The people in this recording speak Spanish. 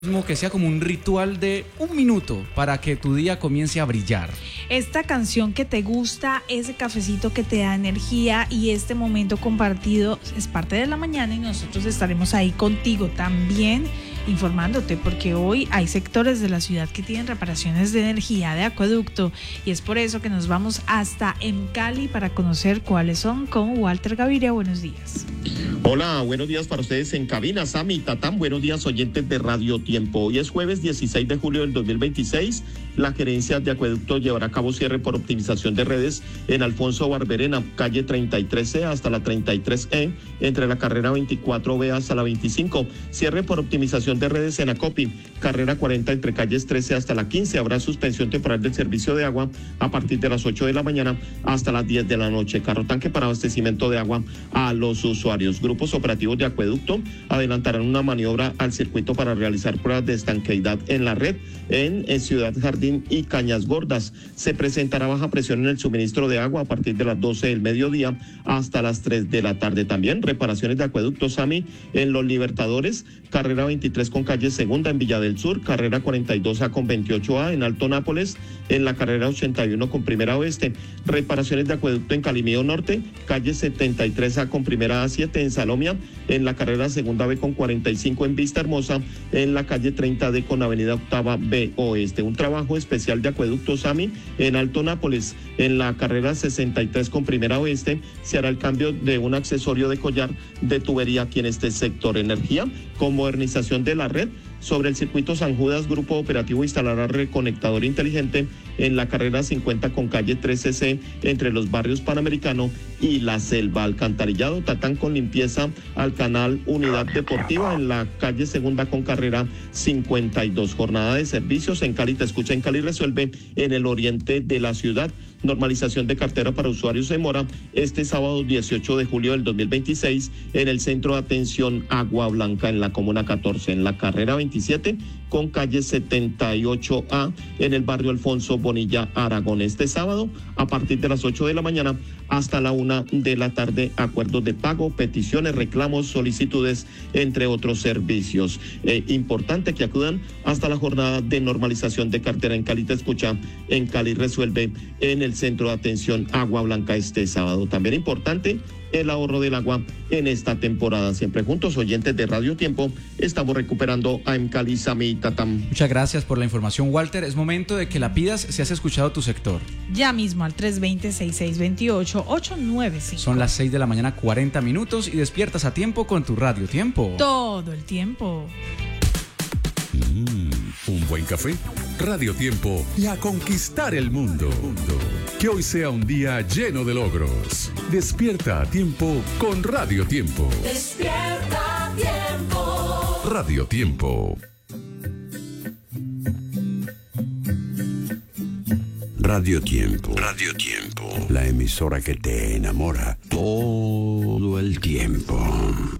Que sea como un ritual de 1 minuto para que tu día comience a brillar. Esta canción que te gusta, ese cafecito que te da energía y este momento compartido es parte de la mañana y nosotros estaremos ahí contigo también informándote, porque hoy hay sectores de la ciudad que tienen reparaciones de energía de acueducto y es por eso que nos vamos hasta en Cali para conocer cuáles son con Walter Gaviria. Buenos días. Hola, buenos días para ustedes en cabina, Sami, Tatán, buenos días oyentes de Radio Tiempo. Hoy es jueves 16 de julio del 2026. La gerencia de acueducto llevará a cabo cierre por optimización de redes en Alfonso Barberena, calle 33C hasta la 33E, entre la carrera 24B hasta la 25. Cierre por optimización de redes en Acopi, carrera 40 entre calles 13 hasta la 15. Habrá suspensión temporal del servicio de agua a partir de las 8 de la mañana hasta las 10 de la noche. Carro tanque para abastecimiento de agua a los usuarios. Grupos operativos de acueducto adelantarán una maniobra al circuito para realizar pruebas de estanqueidad en la red en Ciudad Jardín y Cañas Gordas. Se presentará baja presión en el suministro de agua a partir de las 12 del mediodía hasta las 3 de la tarde. También reparaciones de acueductos, Sami, en Los Libertadores, carrera 23 con calle Segunda en Villa del Sur, carrera 42A con 28A en Alto Nápoles, en la carrera 81 con Primera Oeste. Reparaciones de acueducto en Calimío Norte, calle 73A con Primera A7 en Salomia, en la carrera Segunda B con 45 en Vista Hermosa, en la calle 30D con Avenida Octava B Oeste. Un trabajo especial de acueducto, Sami, en Alto Nápoles, en la carrera 63 con Primera Oeste, se hará el cambio de un accesorio de collar de tubería aquí en este sector. Energía con modernización de la red. Sobre el circuito San Judas, Grupo Operativo instalará reconectador inteligente en la carrera 50 con calle 13C entre los barrios Panamericano y La Selva. Alcantarillado, Tatán con limpieza al canal Unidad Deportiva en la calle Segunda con carrera 52. Jornada de servicios en Cali Te Escucha, en Cali Resuelve en el oriente de la ciudad. Normalización de cartera para usuarios en mora este sábado 18 de julio del 2026 en el Centro de Atención Agua Blanca en la Comuna 14, en la carrera 27 con calle 78A en el barrio Alfonso Bonilla Aragón. Este sábado a partir de las 8 de la mañana hasta la 1 de la tarde, acuerdos de pago, peticiones, reclamos, solicitudes, entre otros servicios. Importante que acudan hasta la jornada de normalización de cartera en Cali Te Escucha, en Cali Resuelve, en el Centro de Atención Agua Blanca este sábado. También importante el ahorro del agua en esta temporada. Siempre juntos, oyentes de Radio Tiempo, estamos recuperando a Cali, Sami, Tatam. Muchas gracias por la información, Walter. Es momento de que la pidas si has escuchado tu sector. Ya mismo al 320-6628-895. Son las 6 de la mañana, 40 minutos y despiertas a tiempo con tu Radio Tiempo. Todo el tiempo. Un buen café, Radio Tiempo y a conquistar el mundo. Que hoy sea un día lleno de logros. Despierta a tiempo con Radio Tiempo. Despierta a tiempo. Radio Tiempo. Radio Tiempo. Radio Tiempo. La emisora que te enamora todo el tiempo.